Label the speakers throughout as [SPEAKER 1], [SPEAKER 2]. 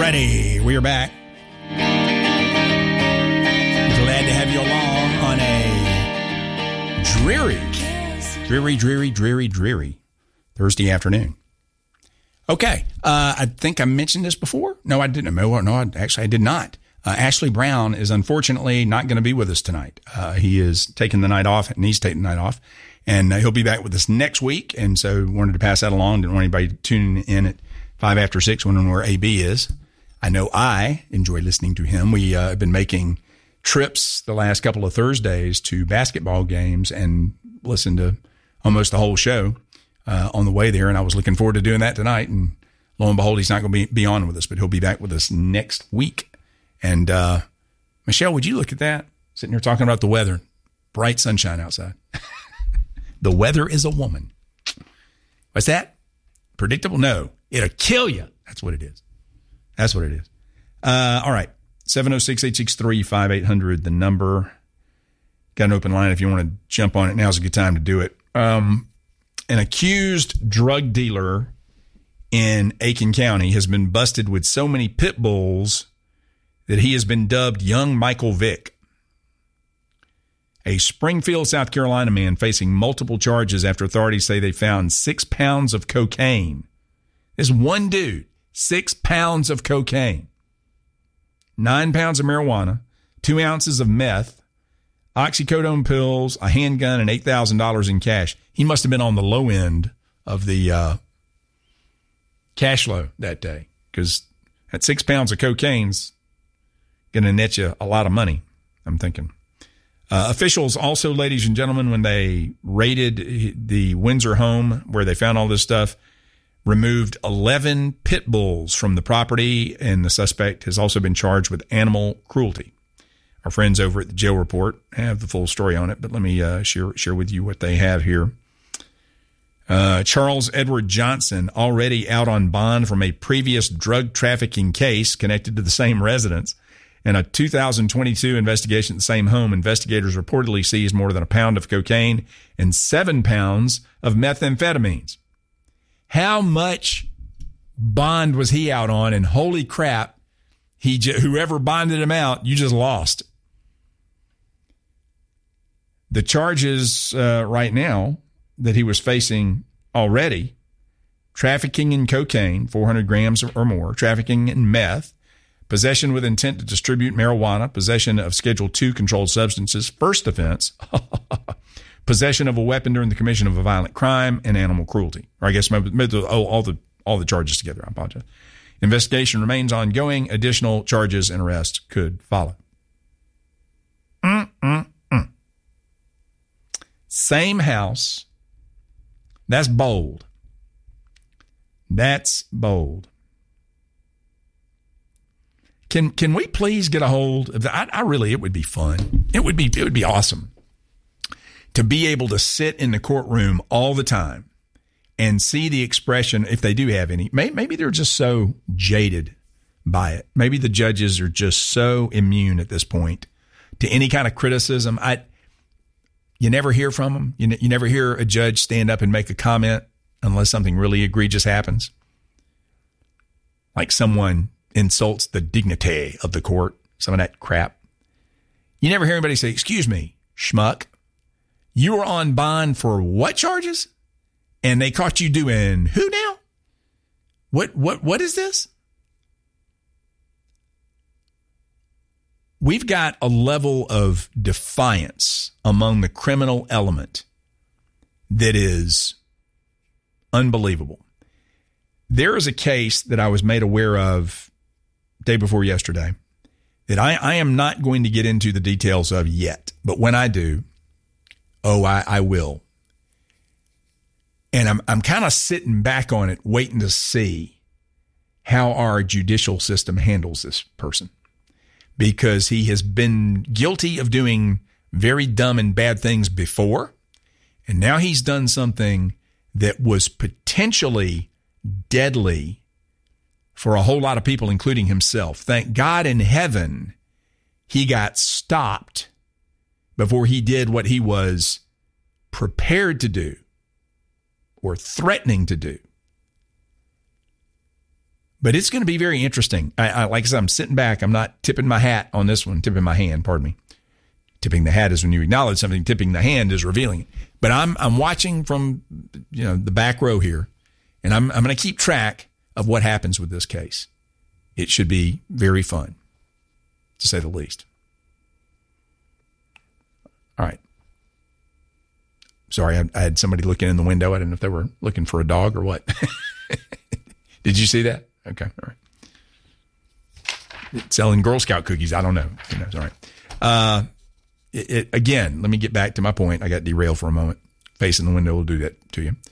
[SPEAKER 1] righty, we are back. Glad to have you along on a dreary Thursday afternoon. Okay, I think I mentioned this before. No, I didn't. No, actually, I did not. Ashley Brown is unfortunately not going to be with us tonight. He is taking the night off, and he's taking the night off, and he'll be back with us next week. And so wanted to pass that along. Didn't want anybody tuning in at 5 after 6 wondering where AB is. I know I enjoy listening to him. We have been making trips the last couple of Thursdays to basketball games and listened to almost the whole show on the way there. And I was looking forward to doing that tonight. And lo and behold, he's not going to be on with us, but he'll be back with us next week. And Michelle, would you look at that? Sitting here talking about the weather. Bright sunshine outside. The weather is a woman. What's that? Predictable? No. It'll kill you. That's what it is. That's what it is. All right. 706-863-5800, the number. Got an open line if you want to jump on it. Now's a good time to do it. An accused drug dealer in Aiken County has been busted with so many pit bulls that he has been dubbed Young Michael Vick. A Springfield, South Carolina man facing multiple charges after authorities say they found 6 pounds of cocaine. This one dude, 6 pounds of cocaine, 9 pounds of marijuana, 2 ounces of meth, oxycodone pills, a handgun, and $8,000 in cash. He must have been on the low end of the cash flow that day, because at 6 pounds of cocaine's going to net you a lot of money, I'm thinking. Officials also, ladies and gentlemen, when they raided the Windsor home where they found all this stuff, removed 11 pit bulls from the property, and the suspect has also been charged with animal cruelty. Our friends over at the Jail Report have the full story on it, but let me share with you what they have here. Charles Edward Johnson, already out on bond from a previous drug trafficking case connected to the same residence. In a 2022 investigation at the same home, investigators reportedly seized more than a pound of cocaine and 7 pounds of methamphetamines. How much bond was he out on? And holy crap, whoever bonded him out, you just lost. The charges right now that he was facing already: trafficking in cocaine, 400 grams or more, trafficking in meth, possession with intent to distribute marijuana, possession of Schedule II controlled substances, first offense, possession of a weapon during the commission of a violent crime, and animal cruelty. Or I guess all the charges together. I apologize. Investigation remains ongoing. Additional charges and arrests could follow. Same house. That's bold. That's bold. Can we please get a hold of that? It would be fun. It would be awesome to be able to sit in the courtroom all the time and see the expression, if they do have any. Maybe they're just so jaded by it. Maybe the judges are just so immune at this point to any kind of criticism. You never hear from them. You never hear a judge stand up and make a comment unless something really egregious happens. Like someone insults the dignity of the court, some of that crap. You never hear anybody say, "Excuse me, schmuck, you were on bond for what charges? And they caught you doing who now? What is this?" We've got a level of defiance among the criminal element that is unbelievable. There is a case that I was made aware of day before yesterday that I am not going to get into the details of yet, but when I do, I will. And I'm kind of sitting back on it, waiting to see how our judicial system handles this person, because he has been guilty of doing very dumb and bad things before, and now he's done something that was potentially deadly for a whole lot of people, including himself. Thank God in heaven he got stopped before he did what he was prepared to do or threatening to do. But it's going to be very interesting. Like I said, I'm sitting back. I'm not tipping my hat on this one, tipping my hand, pardon me. Tipping the hat is when you acknowledge something. Tipping the hand is revealing it. But I'm watching from, the back row here, and I'm going to keep track of what happens with this case. It should be very fun, to say the least. All right. Sorry, I had somebody looking in the window. I didn't know if they were looking for a dog or what. Did you see that? Okay, all right. Selling Girl Scout cookies. I don't know. Who knows? All right. Again, let me get back to my point. I got derailed for a moment. Facing the window will do that to you.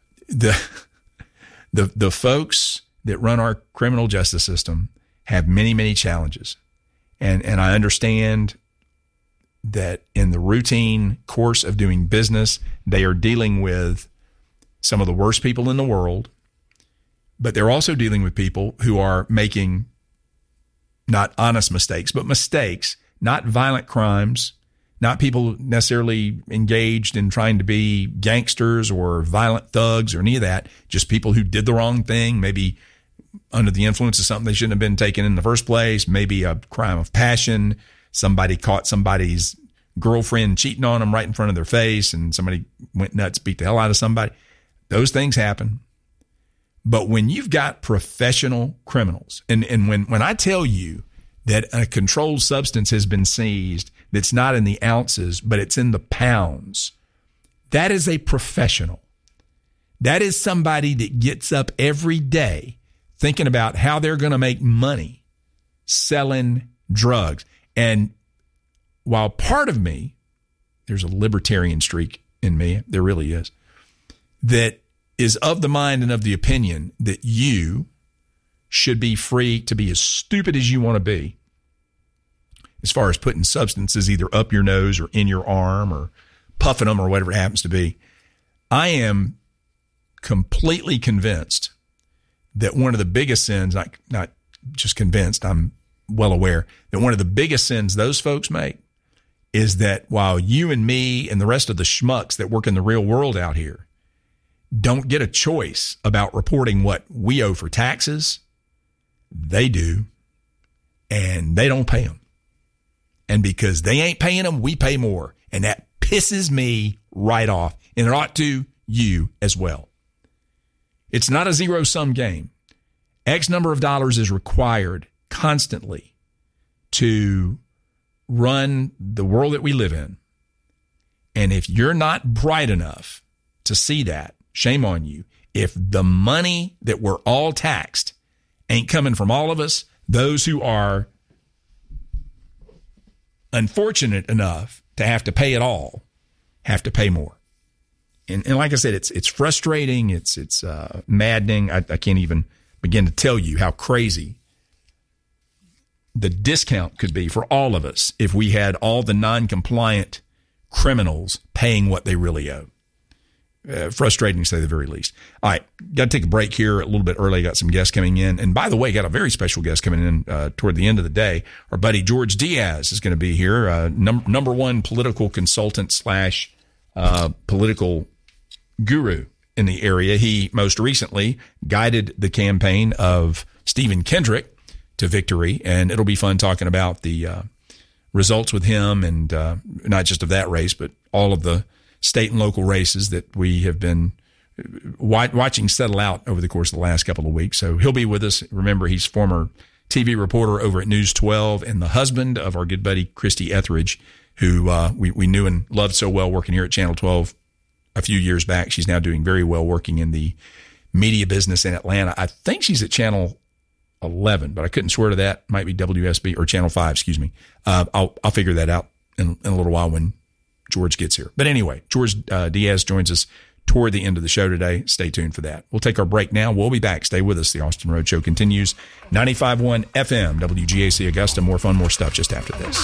[SPEAKER 1] The folks that run our criminal justice system have many, many challenges. And I understand that in the routine course of doing business, they are dealing with some of the worst people in the world, but they're also dealing with people who are making not honest mistakes, but mistakes, not violent crimes, not people necessarily engaged in trying to be gangsters or violent thugs or any of that, just people who did the wrong thing, maybe under the influence of something they shouldn't have been taken in the first place, maybe a crime of passion. Somebody caught somebody's girlfriend cheating on them right in front of their face, and somebody went nuts, beat the hell out of somebody. Those things happen. But when you've got professional criminals, and when I tell you that a controlled substance has been seized that's not in the ounces, but it's in the pounds, that is a professional. That is somebody that gets up every day thinking about how they're going to make money selling drugs. And while part of me, there's a libertarian streak in me, there really is, that is of the mind and of the opinion that you should be free to be as stupid as you want to be as far as putting substances either up your nose or in your arm or puffing them or whatever it happens to be. I am completely convinced that one of the biggest sins, not just convinced, I'm well aware that one of the biggest sins those folks make is that while you and me and the rest of the schmucks that work in the real world out here don't get a choice about reporting what we owe for taxes, they do, and they don't pay them. And because they ain't paying them, we pay more. And that pisses me right off. And it ought to you as well. It's not a zero-sum game. X number of dollars is required constantly to run the world that we live in. And if you're not bright enough to see that, shame on you. If the money that we're all taxed ain't coming from all of us, those who are unfortunate enough to have to pay it all have to pay more. And like I said, it's frustrating. It's maddening. I can't even begin to tell you how crazy the discount could be for all of us if we had all the non-compliant criminals paying what they really owe. Frustrating to say the very least. All right, got to take a break here a little bit early. Got some guests coming in. And by the way, got a very special guest coming in toward the end of the day. Our buddy George Diaz is going to be here, number one political consultant / political guru in the area. He most recently guided the campaign of Stephen Kendrick to victory, and it'll be fun talking about the results with him and not just of that race, but all of the state and local races that we have been watching settle out over the course of the last couple of weeks. So he'll be with us. Remember, he's former TV reporter over at News 12 and the husband of our good buddy Christy Etheridge, who we knew and loved so well working here at Channel 12 a few years back. She's now doing very well working in the media business in Atlanta. I think she's at Channel 11, but I couldn't swear to that. Might be WSB or Channel 5, excuse me. I'll figure that out in a little while when George gets here. But anyway, George Diaz joins us toward the end of the show today. Stay tuned for that. We'll take our break now. We'll be back. Stay with us. The Austin Road Show continues. 95.1 FM, WGAC Augusta. More fun, more stuff just after this.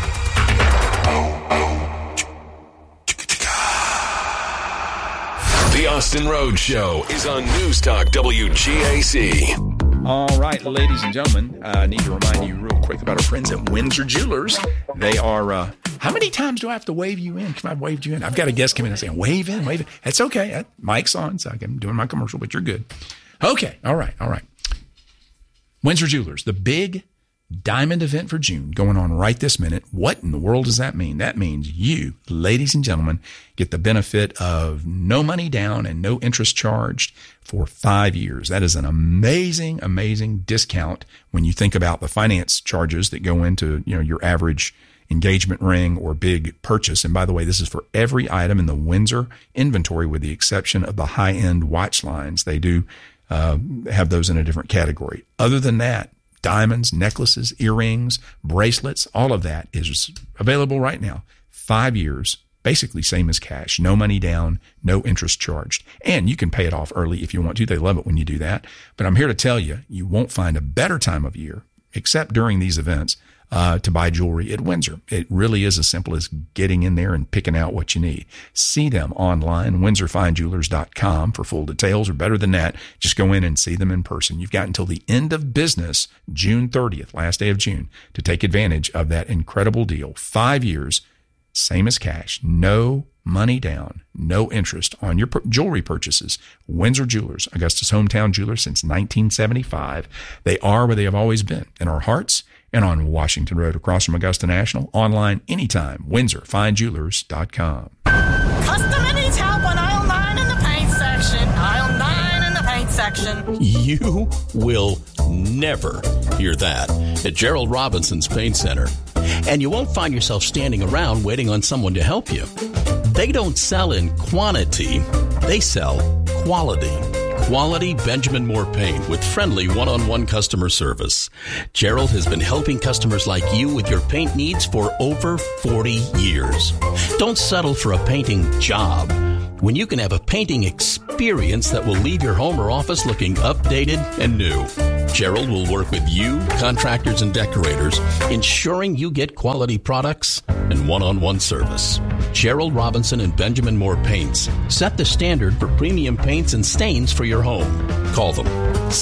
[SPEAKER 2] The Austin Road Show is on News Talk WGAC.
[SPEAKER 1] All right, ladies and gentlemen, I need to remind you real quick about our friends at Windsor Jewelers. They are, how many times do I have to wave you in? Come on, waved you in. I've got a guest coming in and saying, wave in, wave in. That's okay. Mic's on, so I'm doing my commercial, but you're good. Okay, all right. Windsor Jewelers, the big diamond event for June going on right this minute. What in the world does that mean? That means you, ladies and gentlemen, get the benefit of no money down and no interest charged for 5 years. That is an amazing, amazing discount when you think about the finance charges that go into, your average engagement ring or big purchase. And by the way, this is for every item in the Windsor inventory with the exception of the high-end watch lines. They do have those in a different category. Other than that, diamonds, necklaces, earrings, bracelets, all of that is available right now. 5 years, basically same as cash. No money down, no interest charged. And you can pay it off early if you want to. They love it when you do that. But I'm here to tell you, you won't find a better time of year, except during these events, to buy jewelry at Windsor. It really is as simple as getting in there and picking out what you need. See them online, windsorfinejewelers.com for full details, or better than that, just go in and see them in person. You've got until the end of business, June 30th, last day of June, to take advantage of that incredible deal. 5 years, same as cash, no money down, no interest on your jewelry purchases. Windsor Jewelers, Augusta's hometown jeweler since 1975. They are where they have always been, in our hearts and on Washington Road across from Augusta National. Online anytime, windsorfinejewelers.com.
[SPEAKER 3] Customer needs help on aisle 9 in the paint section. Aisle 9 in the paint section.
[SPEAKER 4] You will never hear that at Gerald Robinson's Paint Center. And you won't find yourself standing around waiting on someone to help you. They don't sell in quantity, they sell quality. Quality Benjamin Moore paint with friendly one-on-one customer service. Gerald has been helping customers like you with your paint needs for over 40 years. Don't settle for a painting job when you can have a painting experience that will leave your home or office looking updated and new. Gerald will work with you, contractors and decorators, ensuring you get quality products and one-on-one service. Gerald Robinson and Benjamin Moore Paints set the standard for premium paints and stains for your home. Call them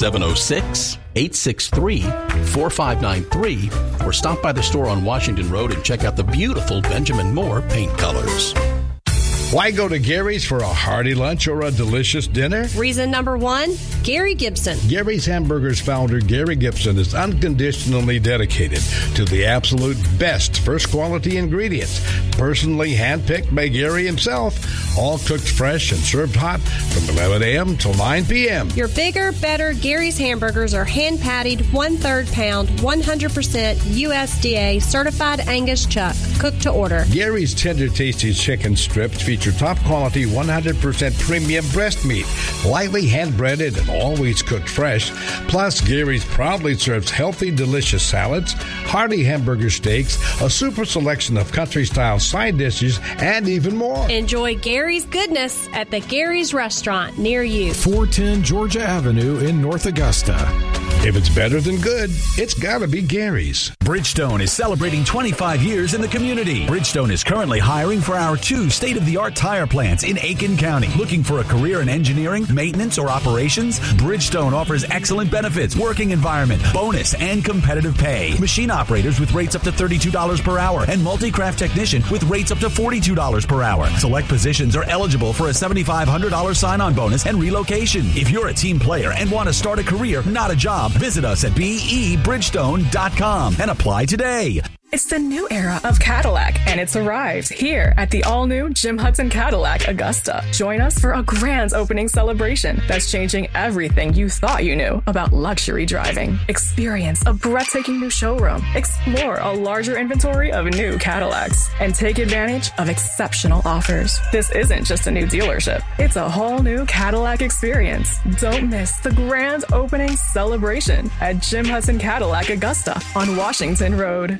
[SPEAKER 4] 706-863-4593 or stop by the store on Washington Road and check out the beautiful Benjamin Moore paint colors.
[SPEAKER 5] Why go to Gary's for a hearty lunch or a delicious dinner?
[SPEAKER 6] Reason number one, Gary Gibson.
[SPEAKER 5] Gary's Hamburgers founder Gary Gibson is unconditionally dedicated to the absolute best first quality ingredients, personally handpicked by Gary himself, all cooked fresh and served hot from 11 a.m. till 9 p.m.
[SPEAKER 6] Your bigger, better Gary's Hamburgers are hand-patted, 1/3 pound, 100% USDA certified Angus chuck, cooked to order.
[SPEAKER 5] Gary's tender, tasty chicken strips feature top quality 100% premium breast meat, lightly hand-breaded and always cooked fresh. Plus, Gary's proudly serves healthy, delicious salads, hearty hamburger steaks, a super selection of country-style side dishes, and even more.
[SPEAKER 6] Enjoy Gary's goodness at the Gary's Restaurant near you.
[SPEAKER 7] 410 Georgia Avenue in North Augusta.
[SPEAKER 5] If it's better than good, it's gotta be Gary's.
[SPEAKER 8] Bridgestone is celebrating 25 years in the community. Bridgestone is currently hiring for our 2 state-of-the-art tire plants in Aiken County. Looking for a career in engineering, maintenance, or operations? Bridgestone offers excellent benefits, working environment, bonus, and competitive pay. Machine operators with rates up to $32 per hour and multi-craft technician with rates up to $42 per hour. Select positions are eligible for a $7,500 sign-on bonus and relocation. If you're a team player and want to start a career, not a job, visit us at BEBridgestone.com and apply today.
[SPEAKER 9] It's the new era of Cadillac, and it's arrived here at the all-new Jim Hudson Cadillac Augusta. Join us for a grand opening celebration that's changing everything you thought you knew about luxury driving. Experience a breathtaking new showroom, explore a larger inventory of new Cadillacs, and take advantage of exceptional offers. This isn't just a new dealership. It's a whole new Cadillac experience. Don't miss the grand opening celebration at Jim Hudson Cadillac Augusta on Washington Road.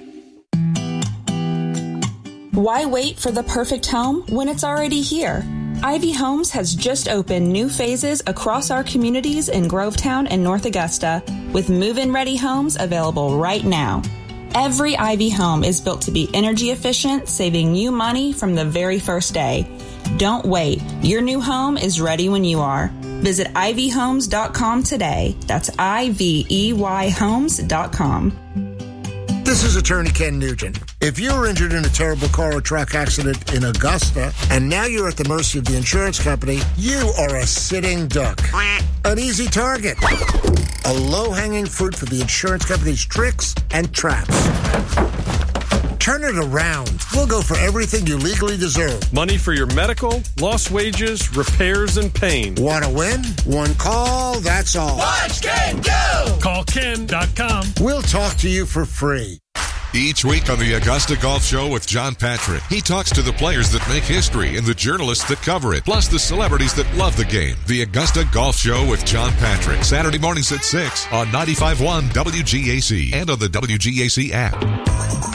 [SPEAKER 10] Why wait for the perfect home when it's already here? Ivy Homes has just opened new phases across our communities in Grovetown and North Augusta, with move-in ready homes available right now. Every Ivy home is built to be energy efficient, saving you money from the very first day. Don't wait. Your new home is ready when you are. Visit ivyhomes.com today. That's IVEYhomes.com.
[SPEAKER 11] This is Attorney Ken Nugent. If you were injured in a terrible car or truck accident in Augusta, and now you're at the mercy of the insurance company, you are a sitting duck. An easy target. A low-hanging fruit for the insurance company's tricks and traps. Turn it around. We'll go for everything you legally deserve.
[SPEAKER 12] Money for your medical, lost wages, repairs, and pain.
[SPEAKER 11] Want to win? One call, that's all.
[SPEAKER 3] Watch Ken go!
[SPEAKER 12] Call Ken.com.
[SPEAKER 11] We'll talk to you for free.
[SPEAKER 13] Each week on the Augusta Golf Show with John Patrick, he talks to the players that make history and the journalists that cover it, plus the celebrities that love the game. The Augusta Golf Show with John Patrick, Saturday mornings at 6 on 95.1 WGAC and on the WGAC app.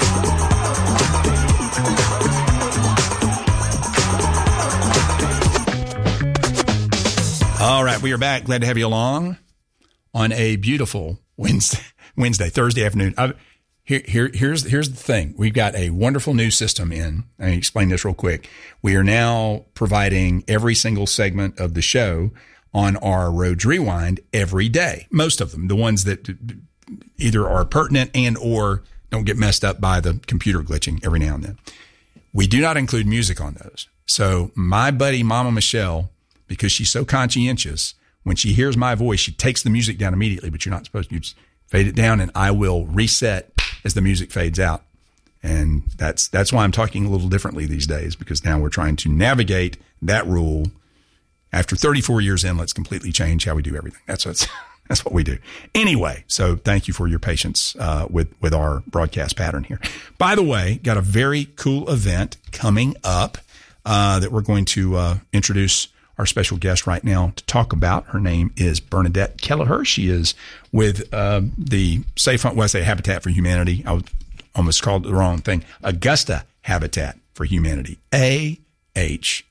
[SPEAKER 1] All right, we are back. Glad to have you along on a beautiful Thursday afternoon. Here's the thing. We've got a wonderful new system in. Let me explain this real quick. We are now providing every single segment of the show on our Rhodes Rewind every day. Most of them, the ones that either are pertinent and or don't get messed up by the computer glitching every now and then. We do not include music on those. So my buddy, Mama Michelle, because she's so conscientious, when she hears my voice, she takes the music down immediately, but you're not supposed to. You just fade it down, and I will reset as the music fades out. And that's why I'm talking a little differently these days, because now we're trying to navigate that rule. After 34 years in, let's completely change how we do everything. That's what we do. Anyway, so thank you for your patience with our broadcast pattern here. By the way, got a very cool event coming up that we're going to introduce our special guest right now to talk about. Her name is Bernadette Kelleher. She is with the Habitat for Humanity. I almost called it the wrong thing. Augusta Habitat for Humanity. AHFH.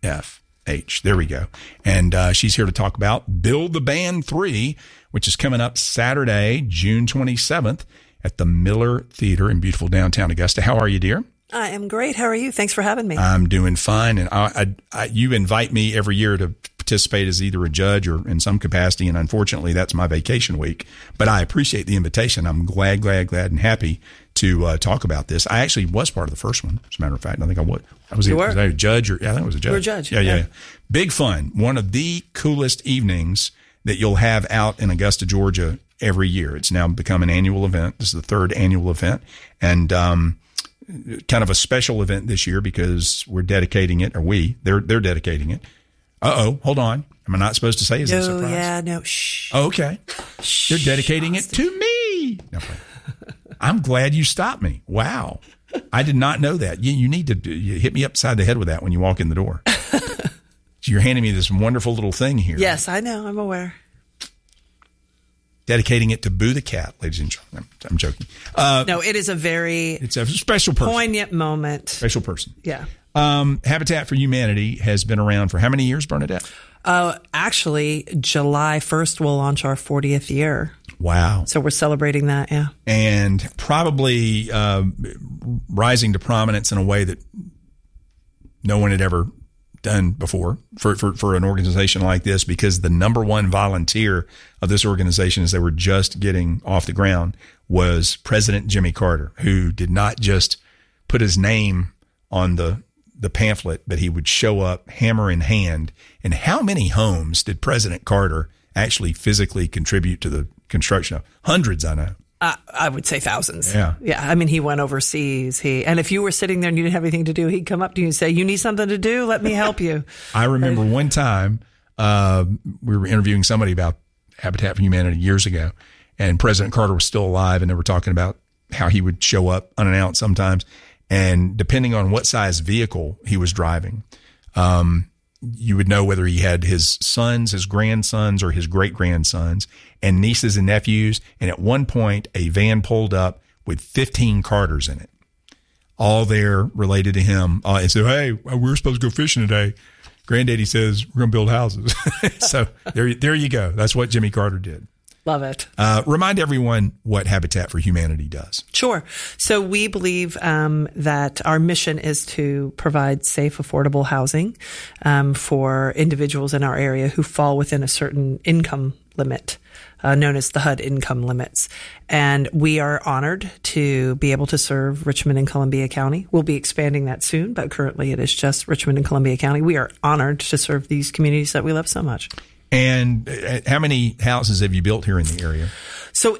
[SPEAKER 1] There we go. And she's here to talk about Build the Band 3, which is coming up Saturday, June 27th at the Miller Theater in beautiful downtown Augusta. How are you, dear?
[SPEAKER 14] I am great. How are you? Thanks for having me.
[SPEAKER 1] I'm doing fine. And you invite me every year to participate as either a judge or in some capacity. And unfortunately, that's my vacation week. But I appreciate the invitation. I'm glad and happy to talk about this. I actually was part of the first one, as a matter of fact. I think I was. Was I a judge? I think I was a judge.
[SPEAKER 14] You were a judge.
[SPEAKER 1] Yeah. Big fun. One of the coolest evenings that you'll have out in Augusta, Georgia every year. It's now become an annual event. This is the third annual event. And kind of a special event this year because we're dedicating it, or they're dedicating it. Hold on. Am I not supposed to say? Is that a surprise?
[SPEAKER 14] Yeah, no. Shh.
[SPEAKER 1] Oh, okay. Shh. They're dedicating it to me. No, I'm glad you stopped me. Wow. I did not know that. You need to hit me upside the head with that when you walk in the door. So you're handing me this wonderful little thing here.
[SPEAKER 14] Yes, I know. I'm aware.
[SPEAKER 1] Dedicating it to Boo the cat, ladies and gentlemen. I'm joking.
[SPEAKER 14] No, it is it's
[SPEAKER 1] a special person.
[SPEAKER 14] Poignant moment.
[SPEAKER 1] Special person.
[SPEAKER 14] Yeah.
[SPEAKER 1] Habitat for Humanity has been around for how many years, Bernadette?
[SPEAKER 14] Actually, July 1st will launch our 40th year.
[SPEAKER 1] Wow.
[SPEAKER 14] So we're celebrating that, yeah.
[SPEAKER 1] And probably rising to prominence in a way that no one had ever done before for an organization like this, because the number one volunteer of this organization, as they were just getting off the ground, was President Jimmy Carter, who did not just put his name on the pamphlet, but he would show up hammer in hand. And how many homes did President Carter actually physically contribute to the construction of? Hundreds, I know.
[SPEAKER 14] I would say thousands.
[SPEAKER 1] Yeah.
[SPEAKER 14] I mean, he went overseas. And if you were sitting there and you didn't have anything to do, he'd come up to you and say, "You need something to do? Let me help you."
[SPEAKER 1] I remember one time we were interviewing somebody about Habitat for Humanity years ago, and President Carter was still alive, and they were talking about how he would show up unannounced sometimes. And depending on what size vehicle he was driving, you would know whether he had his sons, his grandsons, or his great-grandsons, and nieces and nephews. And at one point, a van pulled up with 15 Carters in it, all there related to him. And said, "Hey, we're supposed to go fishing today. Granddaddy says we're going to build houses." So there you go. That's what Jimmy Carter did.
[SPEAKER 14] Love it.
[SPEAKER 1] Remind everyone what Habitat for Humanity does.
[SPEAKER 14] Sure. So we believe that our mission is to provide safe, affordable housing for individuals in our area who fall within a certain income limit, known as the HUD income limits. And we are honored to be able to serve Richmond and Columbia County. We'll be expanding that soon, but currently it is just Richmond and Columbia County. We are honored to serve these communities that we love so much. And
[SPEAKER 1] how many houses have you built here in the area?
[SPEAKER 14] So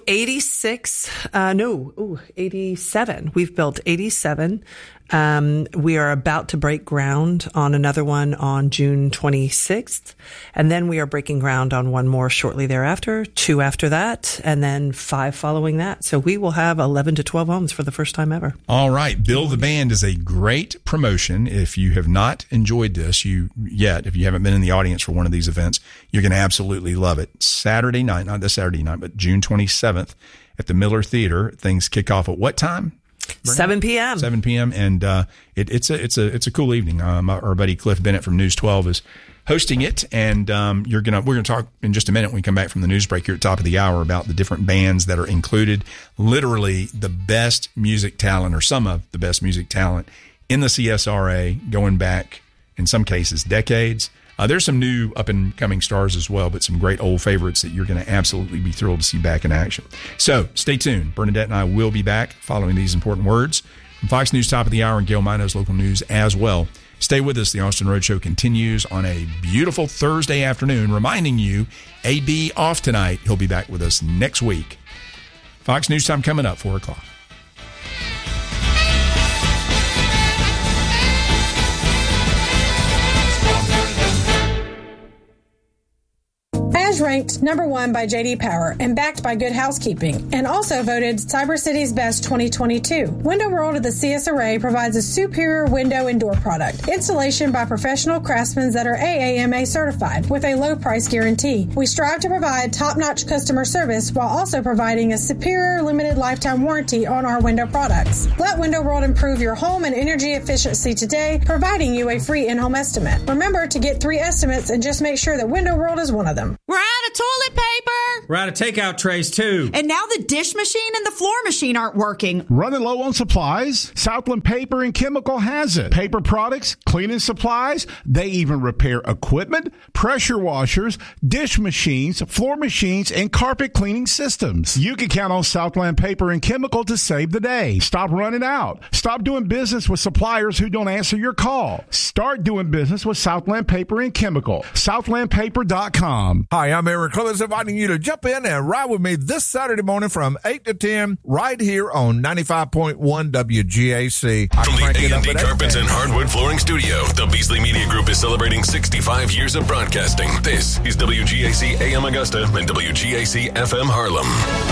[SPEAKER 14] 87. We've built 87. We are about to break ground on another one on June 26th. And then we are breaking ground on one more shortly thereafter, 2 after that, and then 5 following that. So we will have 11 to 12 homes for the first time ever.
[SPEAKER 1] All right. Build the Band is a great promotion. If you have not enjoyed this if you haven't been in the audience for one of these events, you're going to absolutely love it. Saturday night, not this Saturday night, but June 27th at the Miller Theater. Things kick off at what time?
[SPEAKER 14] 7 p.m.
[SPEAKER 1] 7 p.m. And it's a cool evening. Our buddy Cliff Bennett from News 12 is hosting it, and we're gonna talk in just a minute when we come back from the news break here at the top of the hour about the different bands that are included. Literally the best music talent, or some of the best music talent in the CSRA, going back in some cases decades. There's some new up-and-coming stars as well, but some great old favorites that you're going to absolutely be thrilled to see back in action. So stay tuned. Bernadette and I will be back following these important words from Fox News Top of the Hour and Gail Minos Local News as well. Stay with us. The Austin Roadshow continues on a beautiful Thursday afternoon, reminding you AB off tonight. He'll be back with us next week. Fox News Time coming up, 4 o'clock.
[SPEAKER 15] As ranked number 1 by J.D. Power and backed by Good Housekeeping, and also voted Cyber City's Best 2022. Window World of the CSRA provides a superior window and door product. Installation by professional craftsmen that are AAMA certified with a low price guarantee. We strive to provide top-notch customer service while also providing a superior limited lifetime warranty on our window products. Let Window World improve your home and energy efficiency today, providing you a free in-home estimate. Remember to get 3 estimates and just make sure that Window World is one of them.
[SPEAKER 16] We're out of toilet paper.
[SPEAKER 17] We're out of takeout trays, too.
[SPEAKER 16] And now the dish machine and the floor machine aren't working.
[SPEAKER 18] Running low on supplies? Southland Paper and Chemical has it. Paper products, cleaning supplies, they even repair equipment, pressure washers, dish machines, floor machines, and carpet cleaning systems. You can count on Southland Paper and Chemical to save the day. Stop running out. Stop doing business with suppliers who don't answer your call. Start doing business with Southland Paper and Chemical. SouthlandPaper.com.
[SPEAKER 19] Hi, I'm Aaron Clemens, inviting you to jump in and ride with me this Saturday morning from 8 to 10 right here on 95.1 WGAC.
[SPEAKER 2] From the A&D Carpets and Hardwood Flooring Studio, the Beasley Media Group is celebrating 65 years of broadcasting. This is WGAC AM Augusta and WGAC FM Harlem.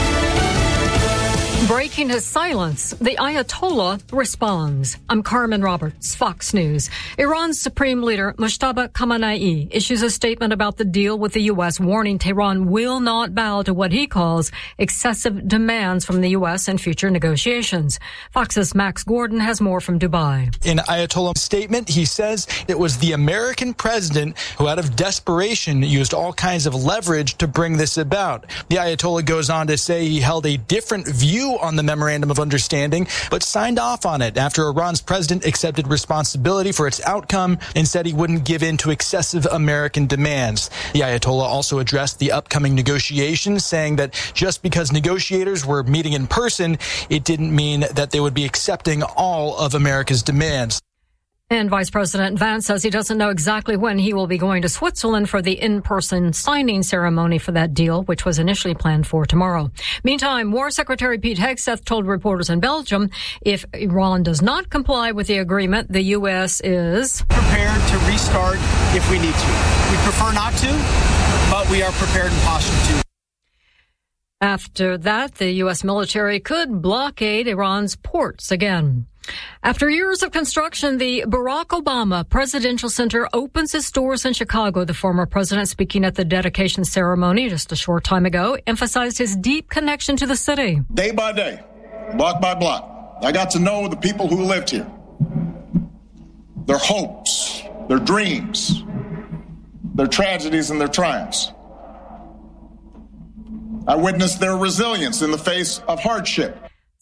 [SPEAKER 20] Breaking his silence, the Ayatollah responds. I'm Carmen Roberts, Fox News. Iran's Supreme Leader Mojtaba Khamenei issues a statement about the deal with the U.S., warning Tehran will not bow to what he calls excessive demands from the U.S. in future negotiations. Fox's Max Gordon has more from Dubai.
[SPEAKER 21] In Ayatollah's statement, he says it was the American president who, out of desperation, used all kinds of leverage to bring this about. The Ayatollah goes on to say he held a different view on the Memorandum of Understanding, but signed off on it after Iran's president accepted responsibility for its outcome and said he wouldn't give in to excessive American demands. The Ayatollah also addressed the upcoming negotiations, saying that just because negotiators were meeting in person, it didn't mean that they would be accepting all of America's demands.
[SPEAKER 20] And Vice President Vance says he doesn't know exactly when he will be going to Switzerland for the in-person signing ceremony for that deal, which was initially planned for tomorrow. Meantime, War Secretary Pete Hegseth told reporters in Belgium if Iran does not comply with the agreement, the U.S. is
[SPEAKER 22] prepared to restart if we need to. We prefer not to, but we are prepared and postured to.
[SPEAKER 20] After that, the U.S. military could blockade Iran's ports again. After years of construction, the Barack Obama Presidential Center opens its doors in Chicago. The former president, speaking at the dedication ceremony just a short time ago, emphasized his deep connection to the city.
[SPEAKER 23] Day by day, block by block, I got to know the people who lived here, their hopes, their dreams, their tragedies and their triumphs. I witnessed their resilience in the face of hardship.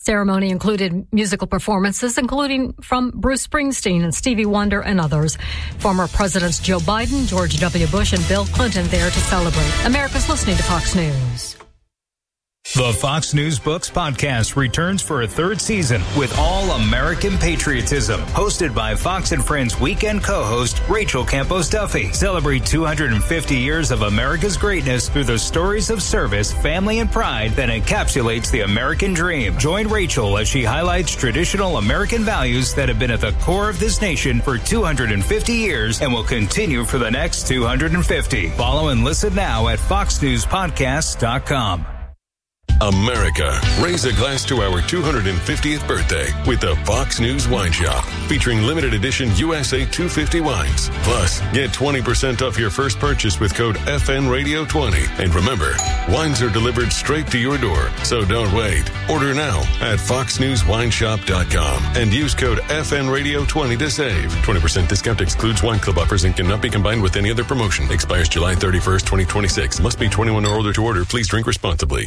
[SPEAKER 20] Ceremony included musical performances, including from Bruce Springsteen and Stevie Wonder and others. Former Presidents Joe Biden, George W. Bush, and Bill Clinton there to celebrate. America's listening to Fox News.
[SPEAKER 4] The Fox News Books podcast returns for a third season with All American Patriotism, hosted by Fox and Friends weekend co-host Rachel Campos Duffy. Celebrate 250 years of America's greatness through the stories of service, family, and pride that encapsulates the American dream. Join Rachel as she highlights traditional American values that have been at the core of this nation for 250 years and will continue for the next 250. Follow and listen now at foxnewspodcasts.com.
[SPEAKER 2] America, raise a glass to our 250th birthday with the Fox News Wine Shop, featuring limited edition USA 250 wines. Plus, get 20% off your first purchase with code FNRadio20. And remember, wines are delivered straight to your door, so don't wait. Order now at foxnewswineshop.com and use code FNRadio20 to save. 20% discount excludes wine club offers and cannot be combined with any other promotion. Expires July 31st, 2026. Must be 21 or older to order. Please drink responsibly.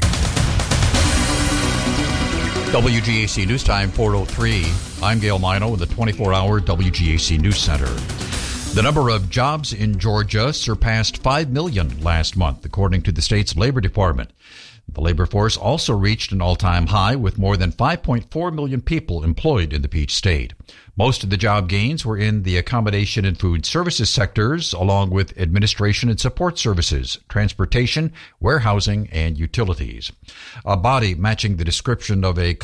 [SPEAKER 6] WGAC News Time 4:03. I'm Gail Mino with the 24-hour WGAC News Center. The number of jobs in Georgia surpassed 5 million last month, according to the state's Labor Department. The labor force also reached an all-time high with more than 5.4 million people employed in the Peach State. Most of the job gains were in the accommodation and food services sectors, along with administration and support services, transportation, warehousing, and utilities. A body matching the description of an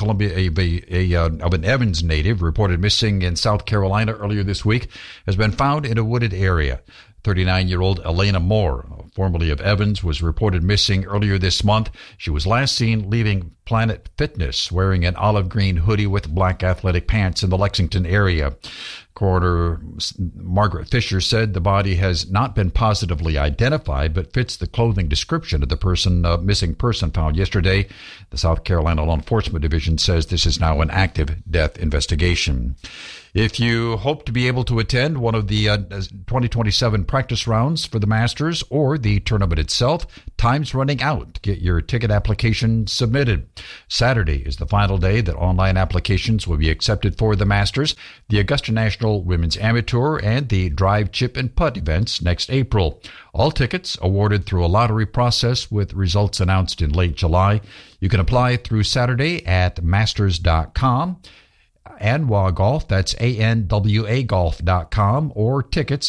[SPEAKER 6] Evans native reported missing in South Carolina earlier this week has been found in a wooded area. 39-year-old Elena Moore, formerly of Evans, was reported missing earlier this month. She was last seen leaving Planet Fitness wearing an olive green hoodie with black athletic pants in the Lexington area. Coroner Margaret Fisher said the body has not been positively identified, but fits the clothing description of the missing person found yesterday. The South Carolina Law Enforcement Division says this is now an active death investigation. If you hope to be able to attend one of the 2027 practice rounds for the Masters or the tournament itself, time's running out. Get your ticket application submitted. Saturday is the final day that online applications will be accepted for the Masters, the Augusta National Women's Amateur, and the Drive, Chip, and Putt events next April. All tickets awarded through a lottery process with results announced in late July. You can apply through Saturday at masters.com. Anwa Golf, that's ANWA golf.com, or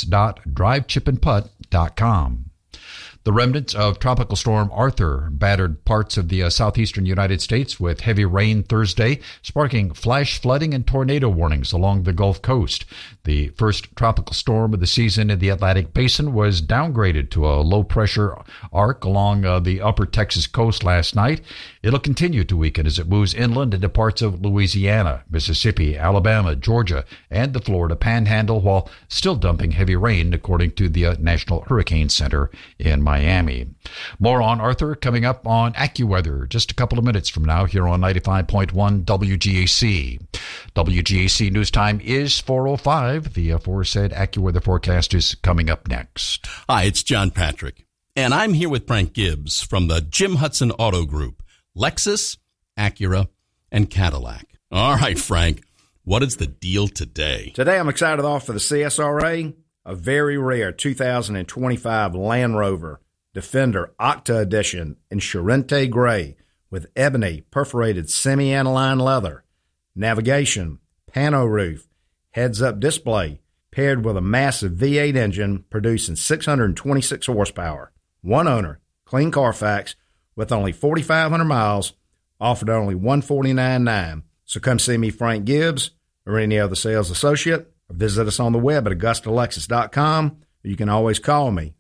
[SPEAKER 6] tickets.drivechipandputt.com. The remnants of Tropical Storm Arthur battered parts of the southeastern United States with heavy rain Thursday, sparking flash flooding and tornado warnings along the Gulf Coast. The first tropical storm of the season in the Atlantic Basin was downgraded to a low-pressure arc along the upper Texas coast last night. It'll continue to weaken as it moves inland into parts of Louisiana, Mississippi, Alabama, Georgia, and the Florida Panhandle, while still dumping heavy rain, according to the National Hurricane Center in Miami. More on Arthur coming up on AccuWeather just a couple of minutes from now here on 95.1 WGAC. WGAC News Time is 4:05. The aforesaid AccuWeather forecast is coming up next.
[SPEAKER 7] Hi, it's John Patrick, and I'm here with Frank Gibbs from the Jim Hudson Auto Group, Lexus, Acura, and Cadillac. All right, Frank, what is the deal today?
[SPEAKER 24] Today I'm excited to offer the CSRA a very rare 2025 Land Rover Defender Octa Edition in Charente Gray with ebony perforated semi-aniline leather, navigation, pano roof, heads-up display, paired with a massive V8 engine producing 626 horsepower. One owner, clean Carfax, with only 4,500 miles, offered only $149,900. So come see me, Frank Gibbs, or any other sales associate, or visit us on the web at AugustaLexus.com. You can always call me,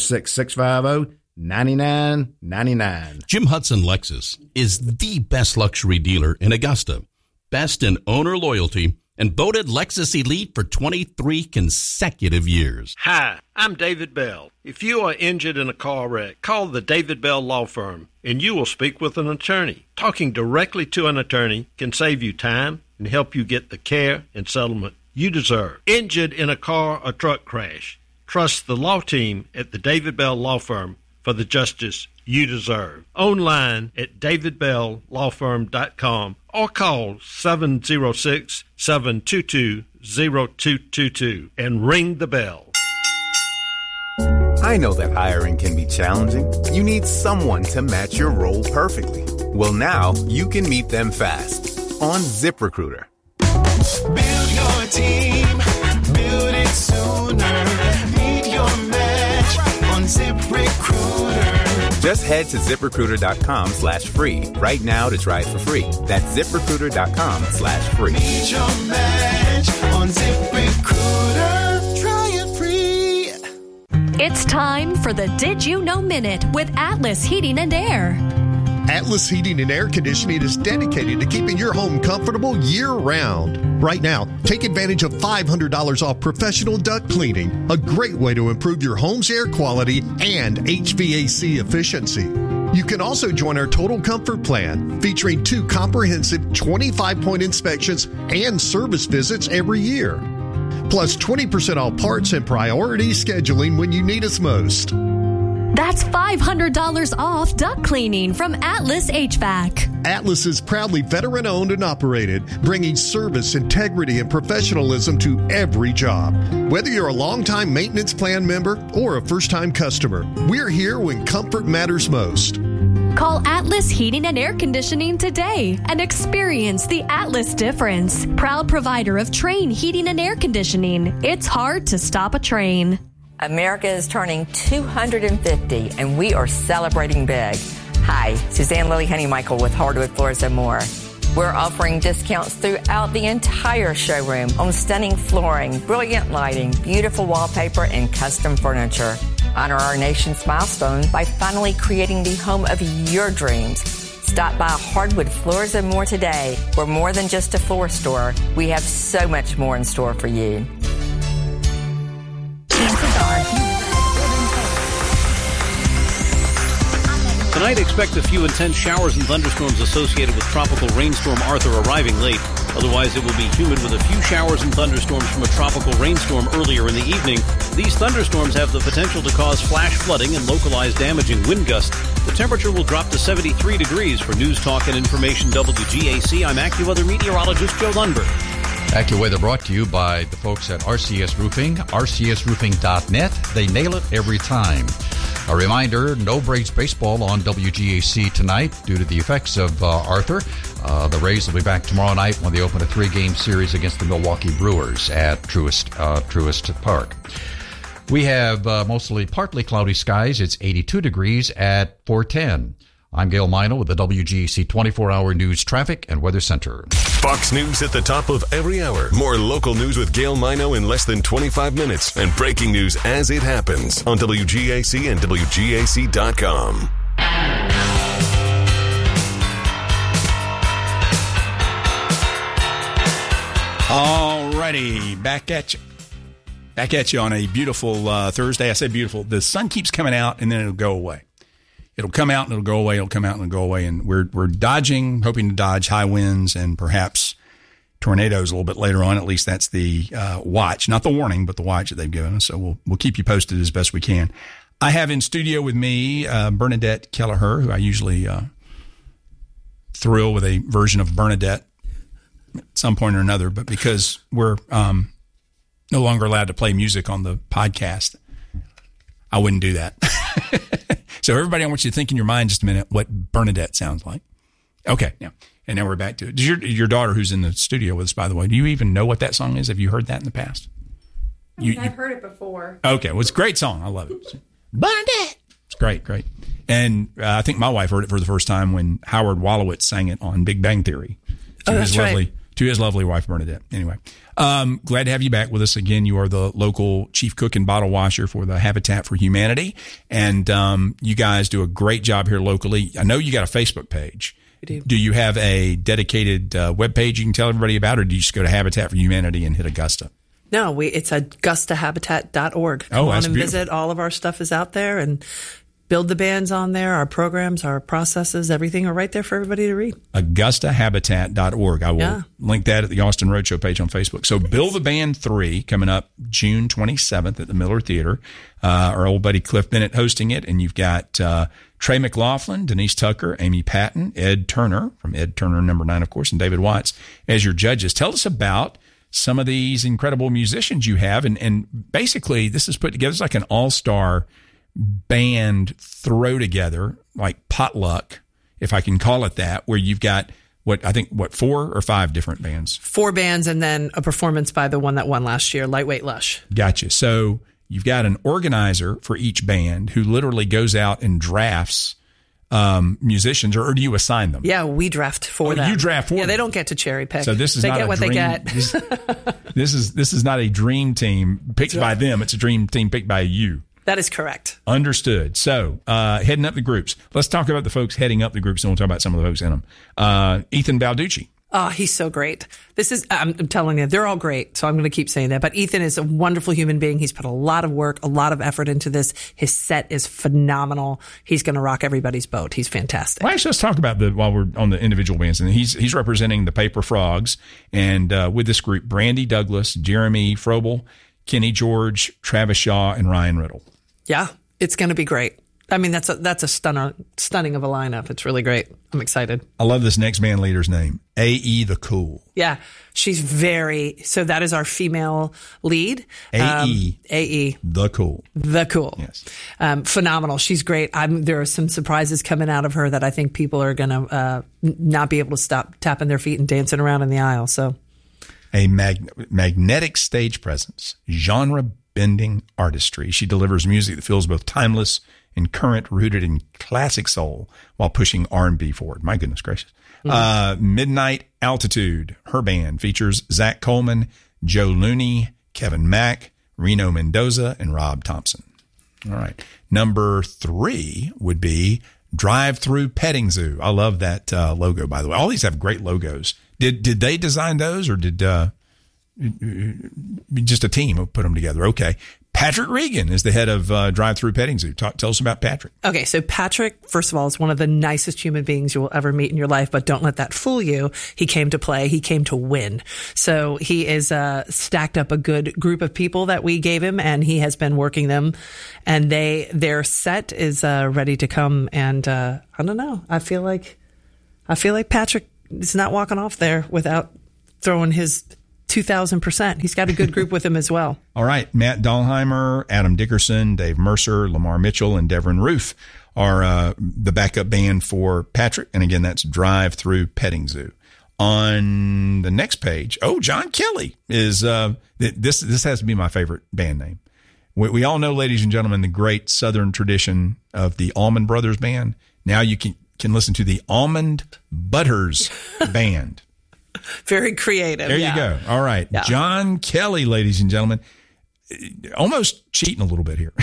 [SPEAKER 24] 706-650-9999.
[SPEAKER 7] Jim Hudson Lexus is the best luxury dealer in Augusta. Best in owner loyalty and voted Lexus Elite for 23 consecutive years.
[SPEAKER 12] Hi, I'm David Bell. If you are injured in a car wreck, call the David Bell Law Firm, and you will speak with an attorney. Talking directly to an attorney can save you time and help you get the care and settlement you deserve. Injured in a car or truck crash, trust the law team at the David Bell Law Firm for the justice you deserve. Online at davidbelllawfirm.com or call 706-722-0222 and ring the bell.
[SPEAKER 5] I know that hiring can be challenging. You need someone to match your role perfectly. Well, now you can meet them fast on ZipRecruiter.
[SPEAKER 8] Build your team, build it sooner. Meet your match on ZipRecruiter.
[SPEAKER 5] Just head to ZipRecruiter.com/free right now to try it for free. That's ZipRecruiter.com/free.
[SPEAKER 8] Meet your match on ZipRecruiter. Try it free.
[SPEAKER 9] It's time for the Did You Know Minute with Atlas Heating and Air.
[SPEAKER 10] Atlas Heating and Air Conditioning is dedicated to keeping your home comfortable year-round. Right now, take advantage of $500 off professional duct cleaning, a great way to improve your home's air quality and HVAC efficiency. You can also join our Total Comfort Plan, featuring 2 comprehensive 25-point inspections and service visits every year. Plus 20% off parts and priority scheduling when you need us most.
[SPEAKER 9] That's $500 off duct cleaning from Atlas HVAC.
[SPEAKER 10] Atlas is proudly veteran-owned and operated, bringing service, integrity, and professionalism to every job. Whether you're a longtime maintenance plan member or a first-time customer, we're here when comfort matters most.
[SPEAKER 9] Call Atlas Heating and Air Conditioning today and experience the Atlas difference. Proud provider of Train Heating and Air Conditioning. It's hard to stop a train.
[SPEAKER 25] America is turning 250, and we are celebrating big. Hi, Suzanne Lily Honeymichael with Hardwood Floors & More. We're offering discounts throughout the entire showroom on stunning flooring, brilliant lighting, beautiful wallpaper, and custom furniture. Honor our nation's milestone by finally creating the home of your dreams. Stop by Hardwood Floors & More today. We're more than just a floor store. We have so much more in store for you.
[SPEAKER 26] Tonight, expect a few intense showers and thunderstorms associated with tropical rainstorm Arthur arriving late. Otherwise, it will be humid with a few showers and thunderstorms from a tropical rainstorm earlier in the evening. These thunderstorms have the potential to cause flash flooding and localized damaging wind gusts. The temperature will drop to 73 degrees. For News Talk and Information WGAC, I'm AccuWeather meteorologist Joe Lundberg.
[SPEAKER 6] AccuWeather brought to you by the folks at RCS Roofing, rcsroofing.net. They nail it every time. A reminder, no Braves baseball on WGAC tonight due to the effects of Arthur. The Rays will be back tomorrow night when they open a 3-game series against the Milwaukee Brewers at Truist Park. We have mostly partly cloudy skies. It's 82 degrees at 410. I'm Gail Mino with the WGAC 24-hour news, traffic, and weather center.
[SPEAKER 2] Fox News at the top of every hour. More local news with Gail Mino in less than 25 minutes. And breaking news as it happens on WGAC and WGAC.com.
[SPEAKER 1] All righty, back at you. Back at you on a beautiful Thursday. I say beautiful. The sun keeps coming out and then it'll go away. It'll come out and it'll go away. It'll come out and it'll go away. And we're hoping to dodge high winds and perhaps tornadoes a little bit later on. At least that's the watch, not the warning, but the watch that they've given us. So we'll keep you posted as best we can. I have in studio with me Bernadette Kelleher, who I usually thrill with a version of Bernadette at some point or another. But because we're no longer allowed to play music on the podcast, I wouldn't do that. So everybody, I want you to think in your mind just a minute what Bernadette sounds like. Okay, yeah. And now we're back to it. Does your daughter, who's in the studio with us, by the way, do you even know what that song is? Have you heard that in the past?
[SPEAKER 27] I've heard it before.
[SPEAKER 1] Okay, well, it's a great song. I love it. Bernadette! It's great. And I think my wife heard it for the first time when Howard Wolowitz sang it on Big Bang Theory.
[SPEAKER 14] That's right.
[SPEAKER 1] To his lovely wife, Bernadette. Anyway, glad to have you back with us again. You are the local chief cook and bottle washer for the Habitat for Humanity. And you guys do a great job here locally. I know you got a Facebook page.
[SPEAKER 14] We do.
[SPEAKER 1] Do you have a dedicated web page you can tell everybody about, or do you just go to Habitat for Humanity and hit Augusta?
[SPEAKER 14] No, it's augustahabitat.org.
[SPEAKER 1] Come
[SPEAKER 14] on and
[SPEAKER 1] beautiful.
[SPEAKER 14] visit. All of our stuff is out there, and build the bands on there. Our programs, our processes, everything are right there for everybody to read.
[SPEAKER 1] AugustaHabitat.org. I will link that at the Austin Roadshow page on Facebook. So Build the Band 3 coming up June 27th at the Miller Theater. Our old buddy Cliff Bennett hosting it. And you've got Trey McLaughlin, Denise Tucker, Amy Patton, Ed Turner from Ed Turner number 9, of course, and David Watts as your judges. Tell us about some of these incredible musicians you have. And basically, this is put together. It's like an all-star band throw together, like potluck, if I can call it that, where you've got 4 or 5 different bands?
[SPEAKER 14] 4 bands and then a performance by the one that won last year, Lightweight Lush.
[SPEAKER 1] Gotcha. So you've got an organizer for each band who literally goes out and drafts musicians, or do you assign them?
[SPEAKER 14] Yeah, we draft for them.
[SPEAKER 1] You draft for them.
[SPEAKER 14] Yeah, they don't get to cherry pick.
[SPEAKER 1] So this is
[SPEAKER 14] they
[SPEAKER 1] not
[SPEAKER 14] get
[SPEAKER 1] a
[SPEAKER 14] what
[SPEAKER 1] dream,
[SPEAKER 14] they get.
[SPEAKER 1] This is not a dream team picked by them. It's a dream team picked by you.
[SPEAKER 14] That is correct.
[SPEAKER 1] Understood. So heading up the groups. Let's talk about the folks heading up the groups, and we'll talk about some of the folks in them. Ethan Balducci.
[SPEAKER 14] Oh, he's so great. I'm telling you, they're all great. So I'm going to keep saying that. But Ethan is a wonderful human being. He's put a lot of work, a lot of effort into this. His set is phenomenal. He's going to rock everybody's boat. He's fantastic.
[SPEAKER 1] Well, actually, let's talk about while we're on the individual bands. And he's representing the Paper Frogs. And with this group, Brandy Douglas, Jeremy Frobel, Kenny George, Travis Shaw, and Ryan Riddle.
[SPEAKER 14] Yeah, it's going to be great. I mean, that's a stunning of a lineup. It's really great. I'm excited.
[SPEAKER 1] I love this next band leader's name, A.E. the Cool.
[SPEAKER 14] Yeah, she's so that is our female lead.
[SPEAKER 1] A.E. the Cool.
[SPEAKER 14] The Cool.
[SPEAKER 1] Yes.
[SPEAKER 14] Phenomenal. She's great. There are some surprises coming out of her that I think people are going to not be able to stop tapping their feet and dancing around in the aisle. So,
[SPEAKER 1] a magnetic stage presence, genre-bending artistry. She delivers music that feels both timeless and current, rooted in classic soul while pushing R&B forward. My goodness gracious. Midnight Altitude, her band, features Zach Coleman, Joe Looney, Kevin Mack, Reno Mendoza, and Rob Thompson. All right. Number 3 would be Drive Through Petting Zoo. I love that logo, by the way. All these have great logos. Did they design those, or did just a team put them together? Okay. Patrick Regan is the head of Drive Through Petting Zoo. Tell us about Patrick.
[SPEAKER 14] Okay, so Patrick, first of all, is one of the nicest human beings you will ever meet in your life, but don't let that fool you. He came to play. He came to win. So he is stacked up a good group of people that we gave him, and he has been working them. And their set is ready to come. And I don't know. I feel like Patrick is not walking off there without throwing his 2,000%. He's got a good group with him as well.
[SPEAKER 1] All right. Matt Dahlheimer, Adam Dickerson, Dave Mercer, Lamar Mitchell, and Devin Roof are the backup band for Patrick. And again, that's Drive Through Petting Zoo. On the next page, John Kelly is this has to be my favorite band name. We all know, ladies and gentlemen, the great Southern tradition of the Allman Brothers Band. Now you can listen to the Almond Butters Band.
[SPEAKER 14] Very creative.
[SPEAKER 1] There you go. All right. Yeah. John Kelly, ladies and gentlemen. Almost cheating a little bit here.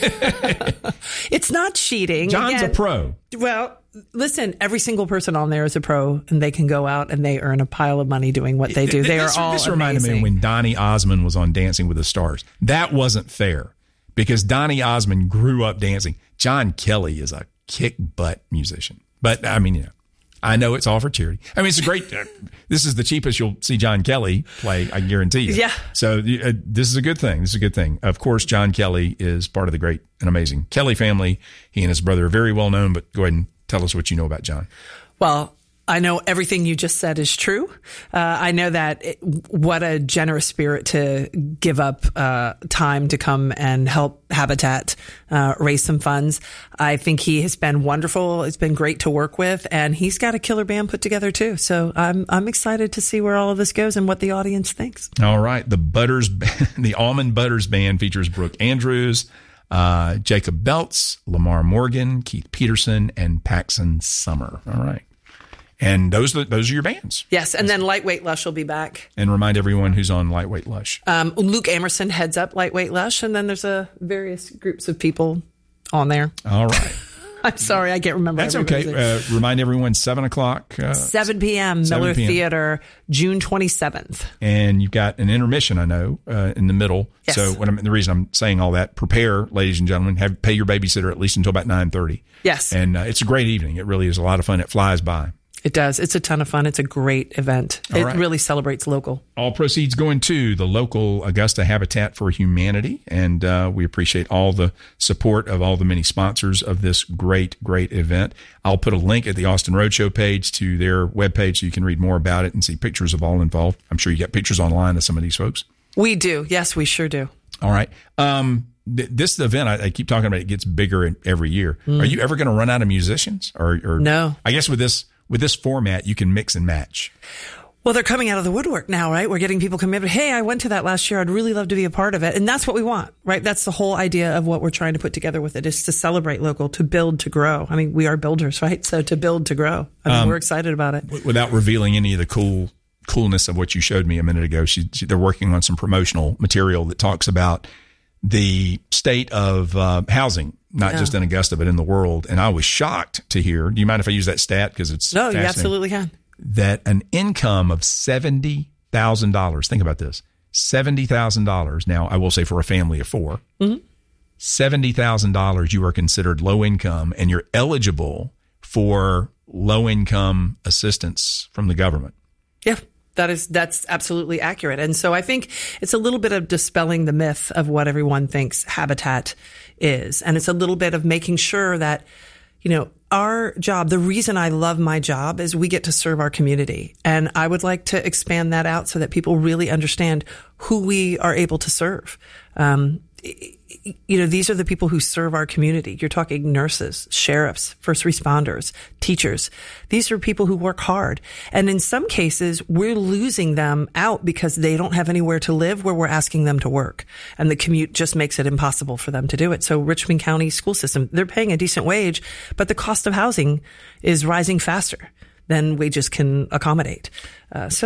[SPEAKER 14] It's not cheating.
[SPEAKER 1] John's a pro.
[SPEAKER 14] Well, listen, every single person on there is a pro, and they can go out and they earn a pile of money doing what they do. This
[SPEAKER 1] reminded me when Donny Osmond was on Dancing with the Stars. That wasn't fair because Donny Osmond grew up dancing. John Kelly is a kick butt musician. But I mean, I know it's all for charity. I mean, it's a great, this is the cheapest you'll see John Kelly play, I guarantee you.
[SPEAKER 14] Yeah.
[SPEAKER 1] So this is a good thing. This is a good thing. Of course, John Kelly is part of the great and amazing Kelly family. He and his brother are very well known, but go ahead and tell us what you know about John.
[SPEAKER 14] Well, I know everything you just said is true. I know that what a generous spirit to give up time to come and help Habitat raise some funds. I think he has been wonderful. It's been great to work with, and he's got a killer band put together too. So I'm excited to see where all of this goes and what the audience thinks.
[SPEAKER 1] All right, the Almond Butters Band features Brooke Andrews, Jacob Belts, Lamar Morgan, Keith Peterson, and Paxson Summer. All right. And those are your bands.
[SPEAKER 14] Yes, and then Lightweight Lush will be back.
[SPEAKER 1] And remind everyone who's on Lightweight Lush.
[SPEAKER 14] Luke Amerson heads up Lightweight Lush, and then there's various groups of people on there.
[SPEAKER 1] All right.
[SPEAKER 14] I'm sorry, I can't remember.
[SPEAKER 1] That's okay. Remind everyone, 7 o'clock.
[SPEAKER 14] 7 p.m.,
[SPEAKER 1] 7
[SPEAKER 14] Miller
[SPEAKER 1] p.m.
[SPEAKER 14] Theater, June 27th.
[SPEAKER 1] And you've got an intermission, I know, in the middle.
[SPEAKER 14] Yes.
[SPEAKER 1] So the reason I'm saying all that, prepare, ladies and gentlemen, pay your babysitter at least until about 9:30.
[SPEAKER 14] Yes.
[SPEAKER 1] And it's a great evening. It really is a lot of fun. It flies by.
[SPEAKER 14] It does. It's a ton of fun. It's a great event. It really celebrates local.
[SPEAKER 1] All proceeds going to the local Augusta Habitat for Humanity. And we appreciate all the support of all the many sponsors of this great, great event. I'll put a link at the Austin Roadshow page to their webpage so you can read more about it and see pictures of all involved. I'm sure you got pictures online of some of these folks.
[SPEAKER 14] We do. Yes, we sure do.
[SPEAKER 1] All right. This event, I keep talking about, it gets bigger every year. Are you ever going to run out of musicians? Or
[SPEAKER 14] no.
[SPEAKER 1] I guess with this format, you can mix and match.
[SPEAKER 14] Well, they're coming out of the woodwork now, right? We're getting people coming in. Hey, I went to that last year. I'd really love to be a part of it. And that's what we want, right? That's the whole idea of what we're trying to put together with it, is to celebrate local, to build, to grow. I mean, we are builders, right? So to build, to grow. I mean, we're excited about it.
[SPEAKER 1] Without revealing any of the coolness of what you showed me a minute ago, they're working on some promotional material that talks about the state of housing, not just in Augusta, but in the world. And I was shocked to hear, do you mind if I use that stat? Because it's
[SPEAKER 14] No, you absolutely can.
[SPEAKER 1] That an income of $70,000, think about this, $70,000. Now, I will say for a family of four, $70,000, you are considered low income and you're eligible for low income assistance from the government.
[SPEAKER 14] Yeah. That's absolutely accurate. And so I think it's a little bit of dispelling the myth of what everyone thinks Habitat is. And it's a little bit of making sure that, our job, the reason I love my job is we get to serve our community. And I would like to expand that out so that people really understand who we are able to serve. These are the people who serve our community. You're talking nurses, sheriffs, first responders, teachers. These are people who work hard. And in some cases, we're losing them out because they don't have anywhere to live where we're asking them to work. And the commute just makes it impossible for them to do it. So Richmond County school system, they're paying a decent wage, but the cost of housing is rising faster than wages can accommodate. It's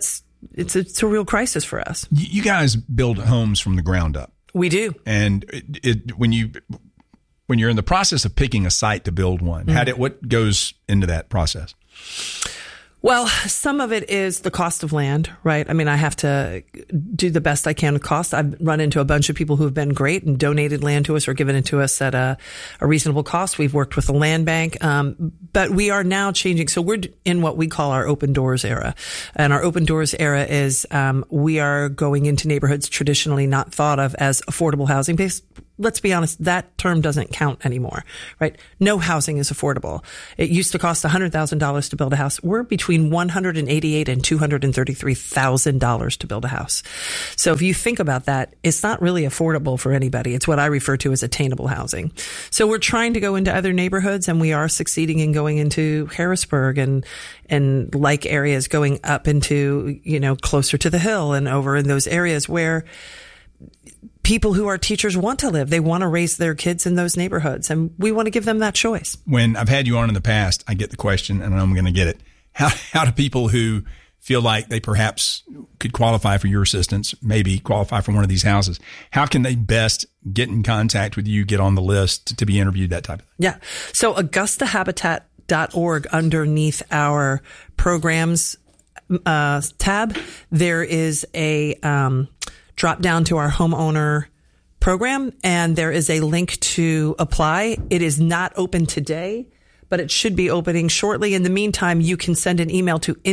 [SPEAKER 14] a real crisis for us.
[SPEAKER 1] You guys build homes from the ground up.
[SPEAKER 14] We do.
[SPEAKER 1] And when you're in the process of picking a site to build one, what goes into that process?
[SPEAKER 14] Well, some of it is the cost of land, right? I mean, I have to do the best I can with cost. I've run into a bunch of people who have been great and donated land to us or given it to us at a reasonable cost. We've worked with the land bank. But we are now changing. So we're in what we call our open doors era. And our open doors era is, we are going into neighborhoods traditionally not thought of as affordable housing based. Let's be honest, that term doesn't count anymore, right? No housing is affordable. It used to cost $100,000 to build a house. We're between $188,000 and $233,000 to build a house. So if you think about that, it's not really affordable for anybody. It's what I refer to as attainable housing. So we're trying to go into other neighborhoods, and we are succeeding in going into Harrisburg and like areas, going up into, closer to the hill and over in those areas where people who are teachers want to live. They want to raise their kids in those neighborhoods, and we want to give them that choice.
[SPEAKER 1] When I've had you on in the past, I get the question, and I'm going to get it. How do people who feel like they perhaps could qualify for your assistance, maybe qualify for one of these houses, how can they best get in contact with you, get on the list to be interviewed, that type of thing?
[SPEAKER 14] Yeah. So AugustaHabitat.org, underneath our programs tab, there is a drop down to our homeowner program, and there is a link to apply. It is not open today, but it should be opening shortly. In the meantime, you can send an email to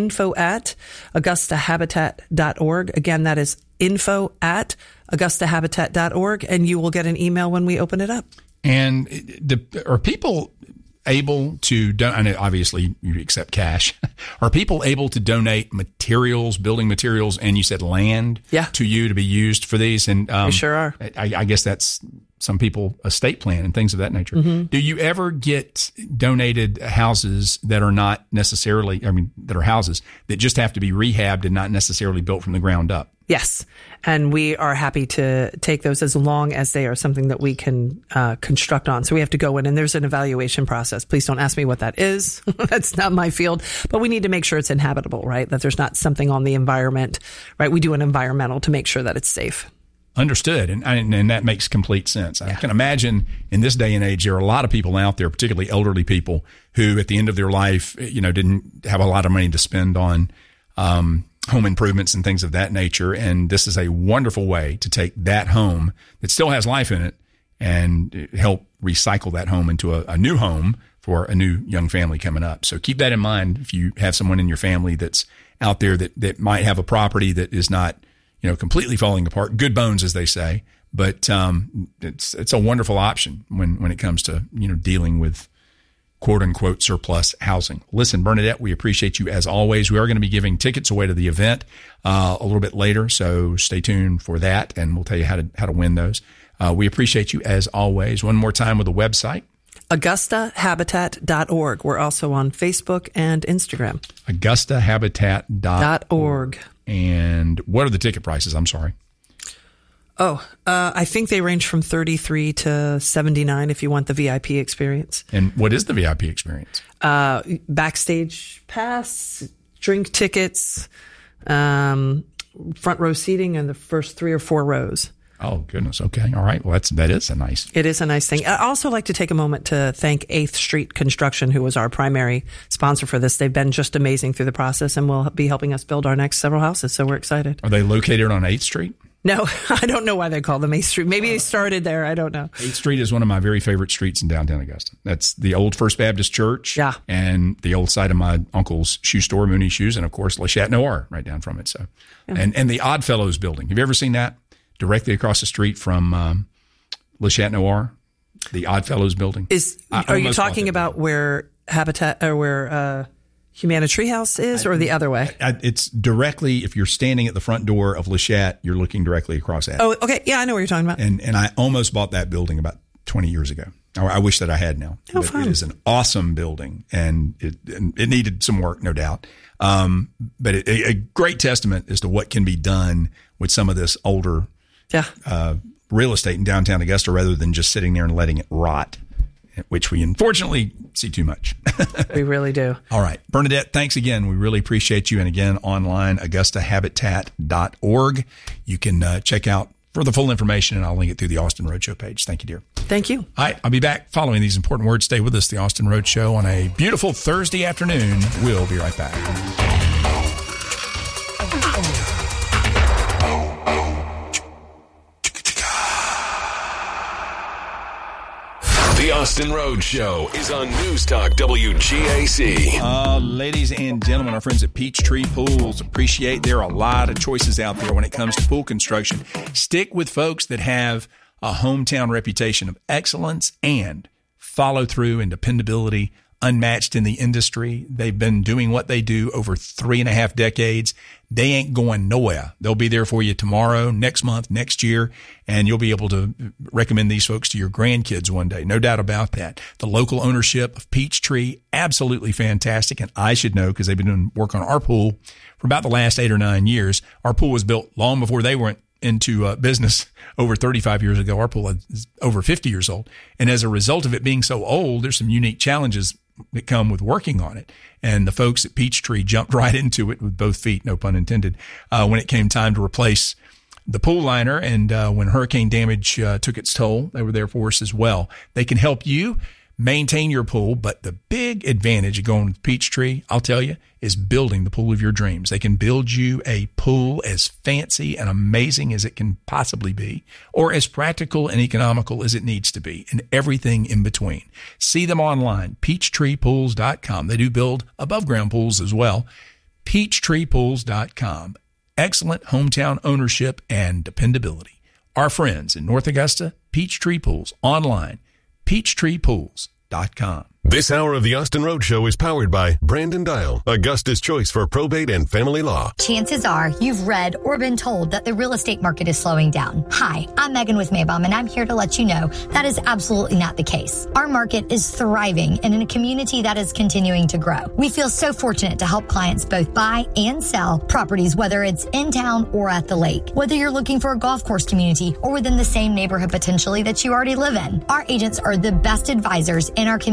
[SPEAKER 14] info@AugustaHabitat.org. Again, that is info@AugustaHabitat.org, and you will get an email when we open it up.
[SPEAKER 1] And are people able to I know obviously you accept cash. Are people able to donate materials, building materials, and you said land to you to be used for these? And
[SPEAKER 14] we sure are.
[SPEAKER 1] I guess that's some people estate plan and things of that nature. Mm-hmm. Do you ever get donated houses that are not necessarily, that are houses that just have to be rehabbed and not necessarily built from the ground up?
[SPEAKER 14] Yes. And we are happy to take those as long as they are something that we can construct on. So we have to go in, and there's an evaluation process. Please don't ask me what that is. That's not my field. But we need to make sure it's inhabitable, right? That there's not something on the environment, right? We do an environmental to make sure that it's safe.
[SPEAKER 1] Understood. And that makes complete sense. I can imagine in this day and age, there are a lot of people out there, particularly elderly people, who at the end of their life, didn't have a lot of money to spend on home improvements and things of that nature. And this is a wonderful way to take that home that still has life in it and help recycle that home into a new home for a new young family coming up. So keep that in mind if you have someone in your family that's out there that might have a property that is not, completely falling apart. Good bones, as they say. But it's a wonderful option when it comes to, dealing with quote unquote surplus housing. Listen, Bernadette, we appreciate you as always. We are going to be giving tickets away to the event a little bit later, so stay tuned for that, and we'll tell you how to win those. We appreciate you as always. One more time with the website.
[SPEAKER 14] AugustaHabitat.org. We're also on Facebook and Instagram.
[SPEAKER 1] AugustaHabitat.org. And what are the ticket prices? I'm sorry.
[SPEAKER 14] I think they range from $33 to $79 if you want the VIP experience.
[SPEAKER 1] And what is the VIP experience?
[SPEAKER 14] Backstage pass, drink tickets, front row seating, and the first 3 or 4 rows.
[SPEAKER 1] Oh, goodness. Okay. All right. Well, that is a nice.
[SPEAKER 14] It is a nice thing. I also like to take a moment to thank 8th Street Construction, who was our primary sponsor for this. They've been just amazing through the process and will be helping us build our next several houses. So we're excited.
[SPEAKER 1] Are they located on 8th Street?
[SPEAKER 14] No, I don't know why they call them 8th Street. Maybe they started there. I don't know.
[SPEAKER 1] 8th Street is one of my very favorite streets in downtown Augusta. That's the old First Baptist Church.
[SPEAKER 14] Yeah.
[SPEAKER 1] And the old site of my uncle's shoe store, Mooney Shoes, and of course, Le Chat Noir right down from it. So, yeah. And the Odd Fellows building. Have you ever seen that? Directly across the street from Le Chat Noir, the Odd Fellows building.
[SPEAKER 14] Are you talking about where Habitat or where Humana Treehouse is, or the other way?
[SPEAKER 1] It's directly, if you're standing at the front door of Le Chat, you're looking directly across at it.
[SPEAKER 14] Oh, okay. Yeah, I know what you're talking about.
[SPEAKER 1] And I almost bought that building about 20 years ago. I wish that I had now.
[SPEAKER 14] Oh, fun.
[SPEAKER 1] It is an awesome building, and it needed some work, no doubt. But a great testament as to what can be done with some of this older real estate in downtown Augusta rather than just sitting there and letting it rot, which we unfortunately see too much.
[SPEAKER 14] We really do.
[SPEAKER 1] All right. Bernadette, thanks again. We really appreciate you. And again, online, AugustaHabitat.org. You can check out for the full information, and I'll link it through the Austin Roadshow page. Thank you, dear.
[SPEAKER 14] Thank you.
[SPEAKER 1] All right. I'll be back following these important words. Stay with us, the Austin Roadshow, on a beautiful Thursday afternoon. We'll be right back.
[SPEAKER 2] The Austin Road Show is on News Talk WGAC.
[SPEAKER 1] Ladies and gentlemen, our friends at Peachtree Pools appreciate there are a lot of choices out there when it comes to pool construction. Stick with folks that have a hometown reputation of excellence and follow through and dependability unmatched in the industry. They've been doing what they do over 3.5 decades. They ain't going nowhere. They'll be there for you tomorrow, next month, next year, and you'll be able to recommend these folks to your grandkids one day. No doubt about that. The local ownership of Peachtree, absolutely fantastic. And I should know because they've been doing work on our pool for about the last 8 or 9 years. Our pool was built long before they went into business over 35 years ago. Our pool is over 50 years old. And as a result of it being so old, there's some unique challenges that come with working on it. And the folks at Peachtree jumped right into it with both feet, no pun intended, when it came time to replace the pool liner. And when hurricane damage took its toll, they were there for us as well. They can help you maintain your pool, but the big advantage of going with Peachtree, I'll tell you, is building the pool of your dreams. They can build you a pool as fancy and amazing as it can possibly be, or as practical and economical as it needs to be, and everything in between. See them online, peachtreepools.com. They do build above ground pools as well. peachtreepools.com. Excellent hometown ownership and dependability. Our friends in North Augusta, Peachtree Pools, online, peachtreepools.com.
[SPEAKER 2] This hour of the Austin Road Show is powered by Brandon Dial, Augusta's choice for probate and family law.
[SPEAKER 3] Chances are you've read or been told that the real estate market is slowing down. Hi, I'm Megan with Maybaum, and I'm here to let you know that is absolutely not the case. Our market is thriving and in a community that is continuing to grow. We feel so fortunate to help clients both buy and sell properties, whether it's in town or at the lake. Whether you're looking for a golf course community or within the same neighborhood potentially that you already live in, our agents are the best advisors in our community to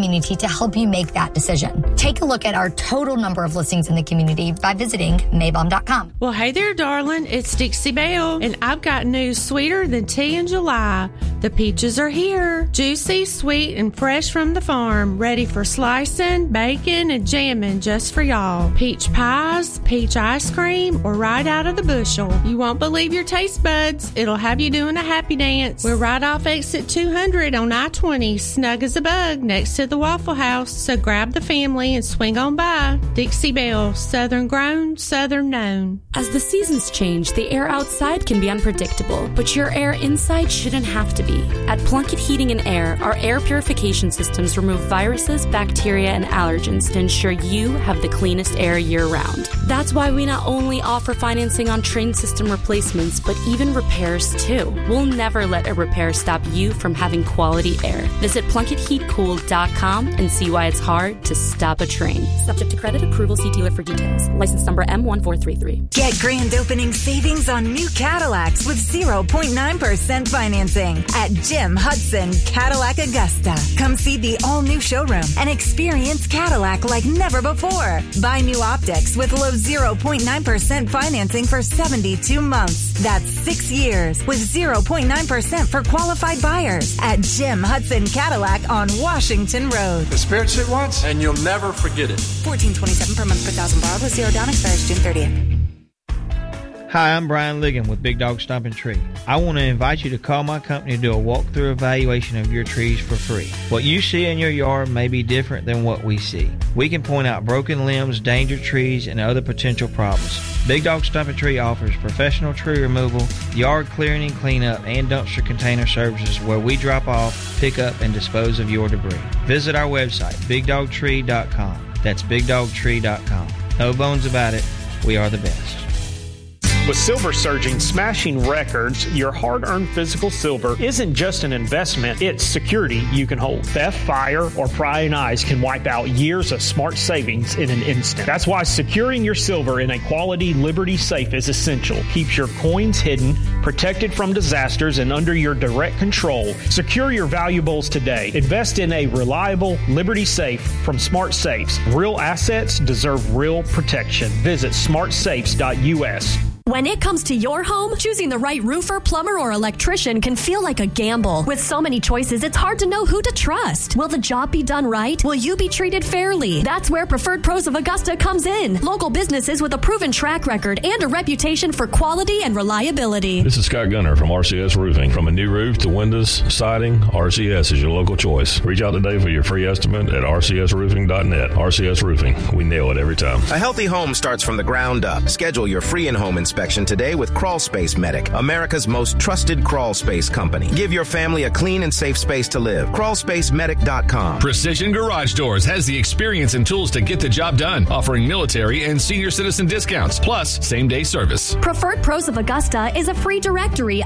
[SPEAKER 3] to help you make that decision. Take a look at our total number of listings in the community by visiting Maybom.com.
[SPEAKER 11] Well, hey there, darling. It's Dixie Belle, and I've got news sweeter than tea in July. The peaches are here. Juicy, sweet, and fresh from the farm. Ready for slicing, baking, and jamming just for y'all. Peach pies, peach ice cream, or right out of the bushel. You won't believe your taste buds. It'll have you doing a happy dance. We're right off exit 200 on I-20, snug as a bug, next to the Waffle House. So grab the family and swing on by. Dixie Belle, Southern grown, Southern known.
[SPEAKER 13] As the seasons change, the air outside can be unpredictable, but your air inside shouldn't have to be. At Plunkett Heating and Air, our air purification systems remove viruses, bacteria, and allergens to ensure you have the cleanest air year-round. That's why we not only offer financing on train system replacements, but even repairs too. We'll never let a repair stop you from having quality air. Visit PlunkettHeatCool.com and see why it's hard to stop a train. Subject to credit approval, see dealer for details. License number M1433.
[SPEAKER 15] Get grand opening savings on new Cadillacs with 0.9% financing at Jim Hudson Cadillac Augusta. Come see the all-new showroom and experience Cadillac like never before. Buy new optics with low 0.9% financing for 72 months. That's 6 years with 0.9% for qualified buyers at Jim Hudson Cadillac on Washington Road.
[SPEAKER 16] Experience it once and you'll never forget it.
[SPEAKER 15] $14.27 per month per thousand borrowed with 0 down, expires June 30th.
[SPEAKER 17] Hi, I'm Brian Ligon with Big Dog Stomping Tree. I want to invite you to call my company to do a walkthrough evaluation of your trees for free. What you see in your yard may be different than what we see. We can point out broken limbs, danger trees, and other potential problems. Big Dog Stomping Tree offers professional tree removal, yard clearing and cleanup, and dumpster container services where we drop off, pick up, and dispose of your debris. Visit our website, BigDogTree.com. That's BigDogTree.com. No bones about it, we are the best.
[SPEAKER 18] With silver surging, smashing records, your hard-earned physical silver isn't just an investment, it's security you can hold. Theft, fire, or prying eyes can wipe out years of smart savings in an instant. That's why securing your silver in a quality Liberty safe is essential. Keeps your coins hidden, protected from disasters, and under your direct control. Secure your valuables today. Invest in a reliable Liberty safe from Smart Safes. Real assets deserve real protection. Visit smartsafes.us.
[SPEAKER 9] When it comes to your home, choosing the right roofer, plumber, or electrician can feel like a gamble. With so many choices, it's hard to know who to trust. Will the job be done right? Will you be treated fairly? That's where Preferred Pros of Augusta comes in. Local businesses with a proven track record and a reputation for quality and reliability.
[SPEAKER 19] This is Scott Gunner from RCS Roofing. From a new roof to windows, siding, RCS is your local choice. Reach out today for your free estimate at rcsroofing.net. RCS Roofing. We nail it every time.
[SPEAKER 28] A healthy home starts from the ground up. Schedule your free in-home inspection today with Crawl Space Medic, America's most trusted crawl space company. Give your family a clean and safe space to live. CrawlSpaceMedic.com.
[SPEAKER 29] Precision Garage Doors has the experience and tools to get the job done, offering military and senior citizen discounts, plus same-day service.
[SPEAKER 9] Preferred Pros of Augusta is a free directory